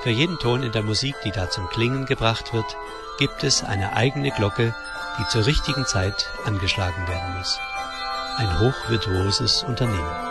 Für jeden Ton in der Musik, die da zum Klingen gebracht wird, gibt es eine eigene Glocke, die zur richtigen Zeit angeschlagen werden muss. Ein hochvirtuoses Unternehmen.